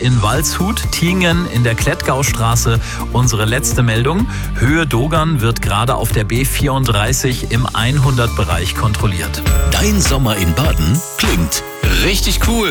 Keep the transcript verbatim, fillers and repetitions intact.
in Waldshut, Tiengen in der Klettgaustraße. Unsere letzte Meldung. Höhe Dogern wird gerade auf der B vierunddreißig im hundert-Bereich kontrolliert. Dein Sommer in Baden klingt richtig cool.